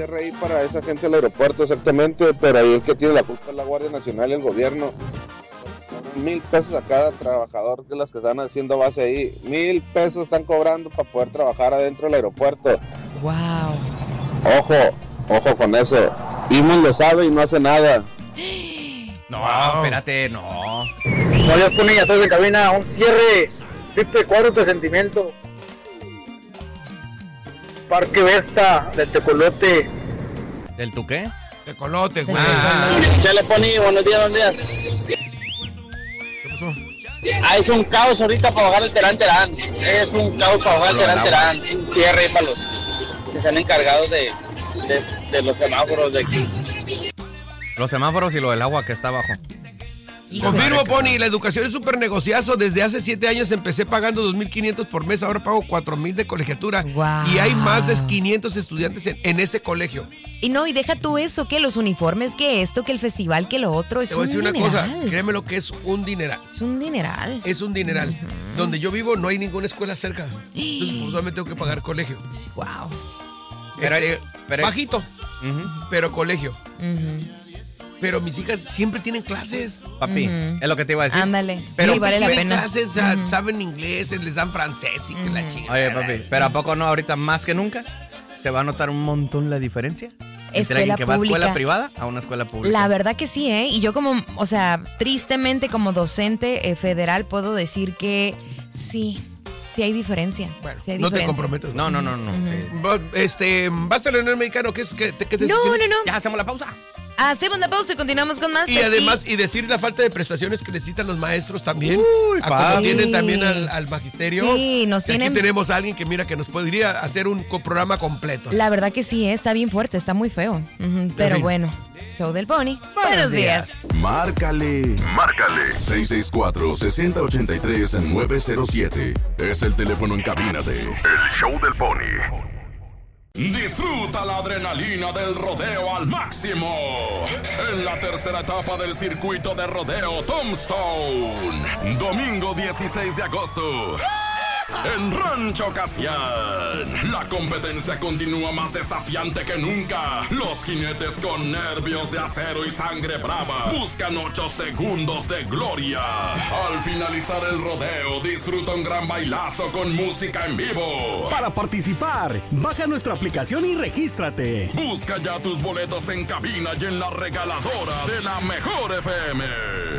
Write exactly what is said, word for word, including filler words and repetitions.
cierre ahí para esa gente del aeropuerto, exactamente, pero ahí el que tiene la culpa es la Guardia Nacional y el gobierno. Mil pesos a cada trabajador de los que están haciendo base ahí. Mil pesos están cobrando para poder trabajar adentro del aeropuerto. Wow. Ojo, ojo con eso. Imos lo sabe y no hace nada. No, wow. Espérate, no. No les ponen a todos en cabina un cierre tipo de cuadro de sentimiento. Parque Vesta del Tecolote. ¿Del tu qué? Tecolote, güey. Ah. Ya le poní, buenos días, buenos días. ¿Qué pasó? Ah, es un caos ahorita para bajar el Terán Terán. Es un caos para bajar el Terán Terán. Un cierre para los que se han encargado de, de, de los semáforos de aquí. Los semáforos y lo del agua que está abajo. Confirmo, Pony, la educación es súper negociazo. Desde hace siete años empecé pagando dos mil quinientos por mes, ahora pago cuatro mil de colegiatura. Wow. Y hay más de quinientos estudiantes en, en ese colegio. Y no, y deja tú eso, que los uniformes, que esto, que el festival, que lo otro. Es Te voy a un decir una dineral. cosa, créeme lo que es un dineral. Es un dineral. Es un dineral. Uh-huh. Donde yo vivo no hay ninguna escuela cerca. Entonces, pues, solamente tengo que pagar colegio. Wow. Pero, este, pero bajito, uh-huh. pero colegio. Uh-huh. Pero mis hijas siempre tienen clases. Papi, uh-huh. es lo que te iba a decir. Ándale, pero sí, vale la pena. clases, o sea, uh-huh. saben inglés, les dan francés y uh-huh. que la chingada. Oye, papi, pero ¿a poco no ahorita más que nunca se va a notar un montón la diferencia? Entre Escuela alguien que va a pública. escuela privada a una escuela pública. La verdad que sí, ¿eh? Y yo como, o sea, tristemente como docente eh, federal puedo decir que sí. Sí hay diferencia. Bueno, sí hay no diferencia. te comprometes. No, no, no, no. Uh-huh. Sí. Este, ¿basta el Leonel Mexicano? ¿Qué es? ¿Qué, qué te No, no, no. Ya hacemos la pausa. Hacemos la pausa y continuamos con más. Y además, y decir la falta de prestaciones que necesitan los maestros también. Uy, a como sí. tienen también al, al magisterio. Sí, nos y tienen. Aquí tenemos a alguien que mira que nos podría hacer un programa completo. La verdad que sí, ¿eh? Está bien fuerte, está muy feo. Uh-huh. Pero bueno, show del Pony. Buenos, Buenos días. días. Márcale. Márcale. seis seis cuatro, seis cero ocho tres, nueve cero siete. Es el teléfono en cabina de El Show del Pony. Disfruta la adrenalina del rodeo al máximo en la tercera etapa del circuito de rodeo Tombstone. Domingo dieciséis de agosto. En Rancho Casián, la competencia continúa más desafiante que nunca. Los jinetes con nervios de acero y sangre brava buscan ocho segundos de gloria. Al finalizar el rodeo, disfruta un gran bailazo con música en vivo. Para participar, baja nuestra aplicación y regístrate. Busca ya tus boletos en cabina y en la regaladora de la Mejor F M.